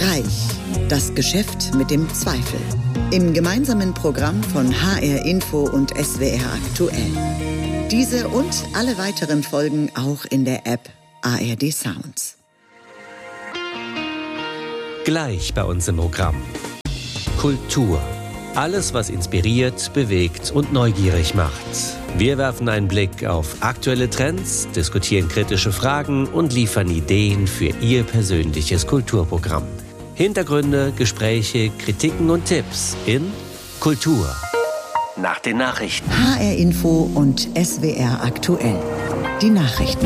Reich, das Geschäft mit dem Zweifel. Im gemeinsamen Programm von HR Info und SWR aktuell. Diese und alle weiteren Folgen auch in der App ARD Sounds. Gleich bei uns im Programm. Kultur. Alles, was inspiriert, bewegt und neugierig macht. Wir werfen einen Blick auf aktuelle Trends, diskutieren kritische Fragen und liefern Ideen für Ihr persönliches Kulturprogramm. Hintergründe, Gespräche, Kritiken und Tipps in Kultur. Nach den Nachrichten. HR Info und SWR aktuell. Die Nachrichten.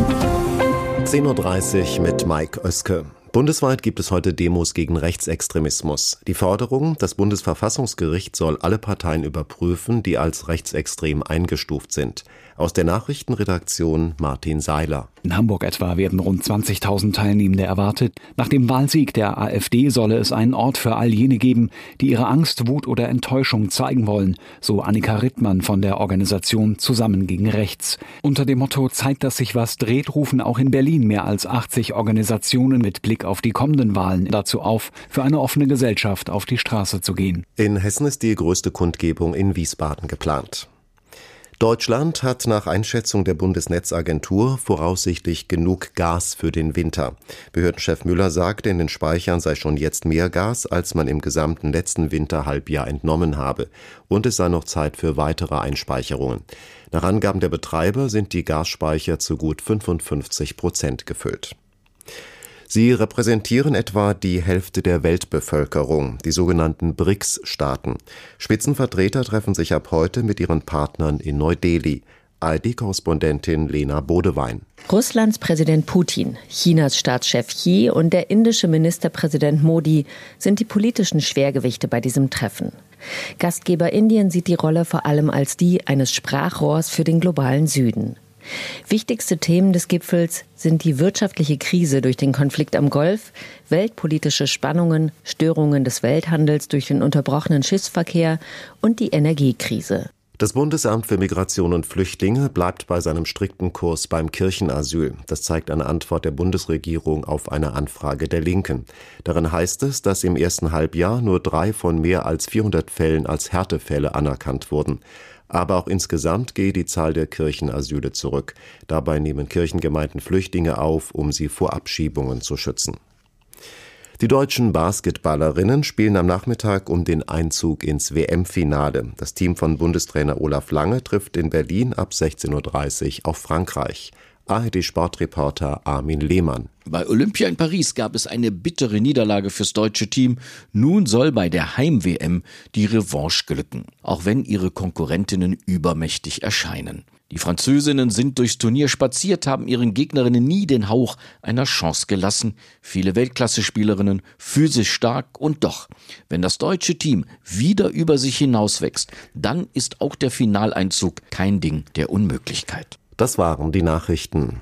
10.30 Uhr mit Mike Oeske. Bundesweit gibt es heute Demos gegen Rechtsextremismus. Die Forderung, das Bundesverfassungsgericht soll alle Parteien überprüfen, die als rechtsextrem eingestuft sind. Aus der Nachrichtenredaktion Martin Seiler. In Hamburg etwa werden rund 20.000 Teilnehmende erwartet. Nach dem Wahlsieg der AfD solle es einen Ort für all jene geben, die ihre Angst, Wut oder Enttäuschung zeigen wollen, so Annika Rittmann von der Organisation Zusammen gegen Rechts. Unter dem Motto Zeit, dass sich was dreht, rufen auch in Berlin mehr als 80 Organisationen mit Blick auf die kommenden Wahlen dazu auf, für eine offene Gesellschaft auf die Straße zu gehen. In Hessen ist die größte Kundgebung in Wiesbaden geplant. Deutschland hat nach Einschätzung der Bundesnetzagentur voraussichtlich genug Gas für den Winter. Behördenchef Müller sagte, in den Speichern sei schon jetzt mehr Gas, als man im gesamten letzten Winterhalbjahr entnommen habe. Und es sei noch Zeit für weitere Einspeicherungen. Nach Angaben der Betreiber sind die Gasspeicher zu gut 55% gefüllt. Sie repräsentieren etwa die Hälfte der Weltbevölkerung, die sogenannten BRICS-Staaten. Spitzenvertreter treffen sich ab heute mit ihren Partnern in Neu-Delhi. ARD-Korrespondentin Lena Bodewein. Russlands Präsident Putin, Chinas Staatschef Xi und der indische Ministerpräsident Modi sind die politischen Schwergewichte bei diesem Treffen. Gastgeber Indien sieht die Rolle vor allem als die eines Sprachrohrs für den globalen Süden. Wichtigste Themen des Gipfels sind die wirtschaftliche Krise durch den Konflikt am Golf, weltpolitische Spannungen, Störungen des Welthandels durch den unterbrochenen Schiffsverkehr und die Energiekrise. Das Bundesamt für Migration und Flüchtlinge bleibt bei seinem strikten Kurs beim Kirchenasyl. Das zeigt eine Antwort der Bundesregierung auf eine Anfrage der Linken. Darin heißt es, dass im ersten Halbjahr nur 3 von mehr als 400 Fällen als Härtefälle anerkannt wurden. Aber auch insgesamt gehe die Zahl der Kirchenasyle zurück. Dabei nehmen Kirchengemeinden Flüchtlinge auf, um sie vor Abschiebungen zu schützen. Die deutschen Basketballerinnen spielen am Nachmittag um den Einzug ins WM-Finale. Das Team von Bundestrainer Olaf Lange trifft in Berlin ab 16.30 Uhr auf Frankreich. ARD-Sportreporter Armin Lehmann. Bei Olympia in Paris gab es eine bittere Niederlage fürs deutsche Team. Nun soll bei der Heim-WM die Revanche glücken, auch wenn ihre Konkurrentinnen übermächtig erscheinen. Die Französinnen sind durchs Turnier spaziert, haben ihren Gegnerinnen nie den Hauch einer Chance gelassen. Viele Weltklasse-Spielerinnen, physisch stark und doch, wenn das deutsche Team wieder über sich hinauswächst, dann ist auch der Finaleinzug kein Ding der Unmöglichkeit. Das waren die Nachrichten.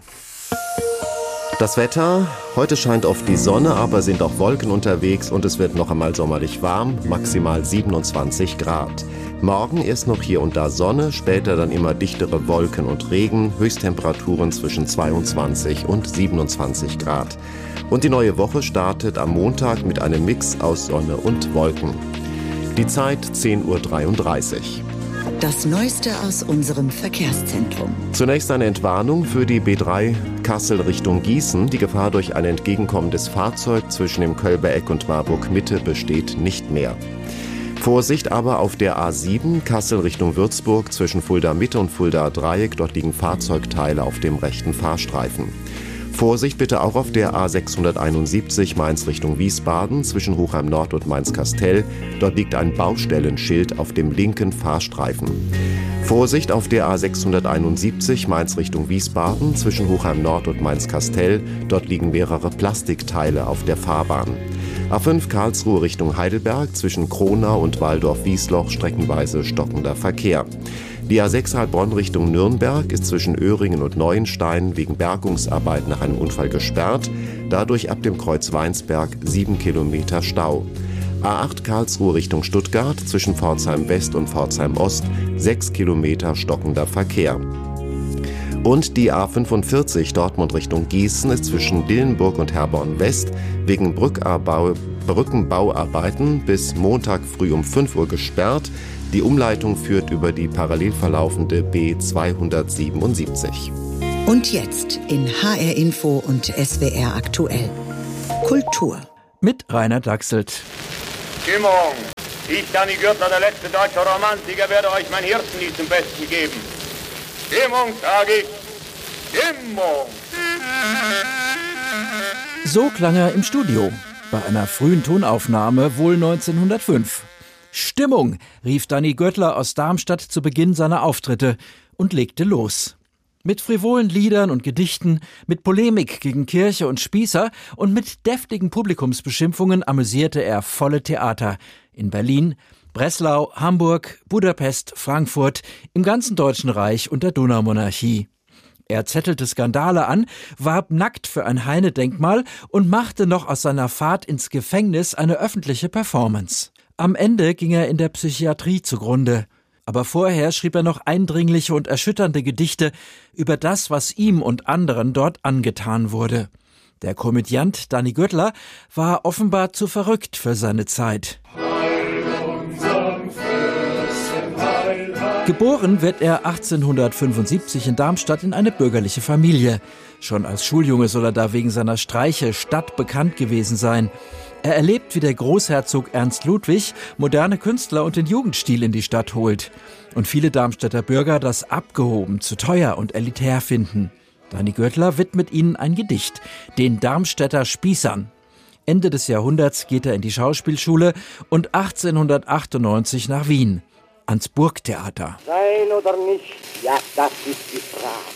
Das Wetter, heute scheint oft die Sonne, aber sind auch Wolken unterwegs und es wird noch einmal sommerlich warm, maximal 27 Grad. Morgen erst noch hier und da Sonne, später dann immer dichtere Wolken und Regen, Höchsttemperaturen zwischen 22 und 27 Grad. Und die neue Woche startet am Montag mit einem Mix aus Sonne und Wolken. Die Zeit 10.33 Uhr. Das Neueste aus unserem Verkehrszentrum. Zunächst eine Entwarnung für die B3 Kassel Richtung Gießen. Die Gefahr durch ein entgegenkommendes Fahrzeug zwischen dem Kölbeck und Marburg Mitte besteht nicht mehr. Vorsicht aber auf der A7 Kassel Richtung Würzburg zwischen Fulda Mitte und Fulda Dreieck. Dort liegen Fahrzeugteile auf dem rechten Fahrstreifen. Vorsicht bitte auch auf der A671 Mainz Richtung Wiesbaden zwischen Hochheim Nord und Mainz-Kastel. Dort liegt ein Baustellenschild auf dem linken Fahrstreifen. Vorsicht auf der A671 Mainz Richtung Wiesbaden zwischen Hochheim Nord und Mainz-Kastel. Dort liegen mehrere Plastikteile auf der Fahrbahn. A5 Karlsruhe Richtung Heidelberg zwischen Kronau und Waldorf-Wiesloch streckenweise stockender Verkehr. Die A6 Heilbronn Richtung Nürnberg ist zwischen Öhringen und Neuenstein wegen Bergungsarbeit nach einem Unfall gesperrt. Dadurch ab dem Kreuz Weinsberg 7 Kilometer Stau. A8 Karlsruhe Richtung Stuttgart zwischen Pforzheim West und Pforzheim Ost 6 Kilometer stockender Verkehr. Und die A45 Dortmund Richtung Gießen ist zwischen Dillenburg und Herborn West wegen Brückenbauarbeiten bis Montag früh um 5 Uhr gesperrt. Die Umleitung führt über die parallel verlaufende B277. Und jetzt in HR Info und SWR aktuell. Kultur. Mit Rainer Dachselt. Stimmung. Ich, Danny Gürtler, der letzte deutsche Romantiker, werde euch mein Hirtenlied zum Besten geben. Stimmung, sage ich. Stimmung. So klang er im Studio. Bei einer frühen Tonaufnahme, wohl 1905. Stimmung, rief Danny Gürtler aus Darmstadt zu Beginn seiner Auftritte und legte los. Mit frivolen Liedern und Gedichten, mit Polemik gegen Kirche und Spießer und mit deftigen Publikumsbeschimpfungen amüsierte er volle Theater in Berlin, Breslau, Hamburg, Budapest, Frankfurt, im ganzen Deutschen Reich und der Donaumonarchie. Er zettelte Skandale an, warb nackt für ein Heine-Denkmal und machte noch aus seiner Fahrt ins Gefängnis eine öffentliche Performance. Am Ende ging er in der Psychiatrie zugrunde. Aber vorher schrieb er noch eindringliche und erschütternde Gedichte über das, was ihm und anderen dort angetan wurde. Der Komödiant Danny Gürtler war offenbar zu verrückt für seine Zeit. Geboren wird er 1875 in Darmstadt in eine bürgerliche Familie. Schon als Schuljunge soll er da wegen seiner Streiche stadtbekannt gewesen sein. Er erlebt, wie der Großherzog Ernst Ludwig moderne Künstler und den Jugendstil in die Stadt holt. Und viele Darmstädter Bürger das abgehoben, zu teuer und elitär finden. Danny Gürtler widmet ihnen ein Gedicht, den Darmstädter Spießern. Ende des Jahrhunderts geht er in die Schauspielschule und 1898 nach Wien, ans Burgtheater. Sein oder nicht, ja, das ist die Frage.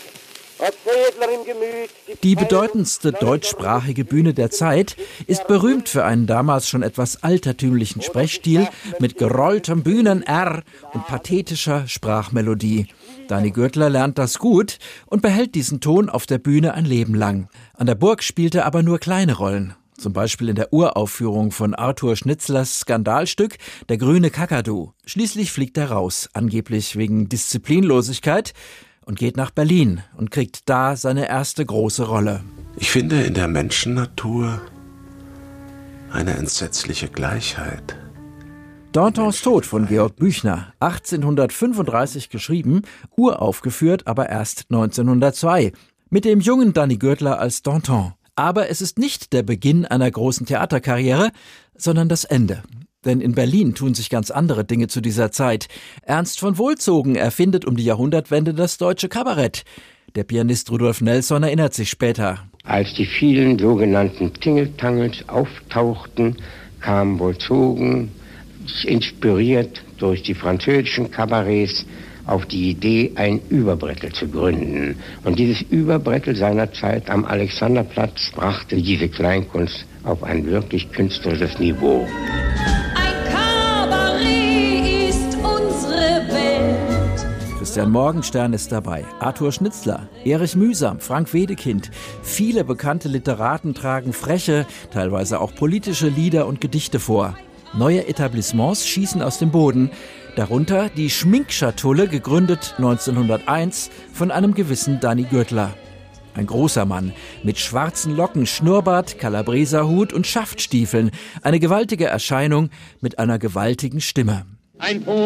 Die bedeutendste deutschsprachige Bühne der Zeit ist berühmt für einen damals schon etwas altertümlichen Sprechstil mit gerolltem Bühnen-R und pathetischer Sprachmelodie. Danny Gürtler lernt das gut und behält diesen Ton auf der Bühne ein Leben lang. An der Burg spielt er aber nur kleine Rollen. Zum Beispiel in der Uraufführung von Arthur Schnitzlers Skandalstück Der grüne Kakadu. Schließlich fliegt er raus, angeblich wegen Disziplinlosigkeit, und geht nach Berlin und kriegt da seine erste große Rolle. Ich finde in der Menschennatur eine entsetzliche Gleichheit. Dantons Tod von Georg Büchner, 1835 geschrieben, uraufgeführt aber erst 1902, mit dem jungen Danny Gürtler als Danton. Aber es ist nicht der Beginn einer großen Theaterkarriere, sondern das Ende. Denn in Berlin tun sich ganz andere Dinge zu dieser Zeit. Ernst von Wohlzogen erfindet um die Jahrhundertwende das deutsche Kabarett. Der Pianist Rudolf Nelson erinnert sich später. Als die vielen sogenannten Tingeltangels auftauchten, kam Wohlzogen, inspiriert durch die französischen Kabarets, auf die Idee, ein Überbrettel zu gründen. Und dieses Überbrettel seiner Zeit am Alexanderplatz brachte diese Kleinkunst auf ein wirklich künstlerisches Niveau. Christian Morgenstern ist dabei, Arthur Schnitzler, Erich Mühsam, Frank Wedekind. Viele bekannte Literaten tragen freche, teilweise auch politische Lieder und Gedichte vor. Neue Etablissements schießen aus dem Boden, darunter die Schminkschatulle, gegründet 1901 von einem gewissen Danny Gürtler. Ein großer Mann mit schwarzen Locken, Schnurrbart, Kalabreserhut und Schaftstiefeln. Eine gewaltige Erscheinung mit einer gewaltigen Stimme. Ein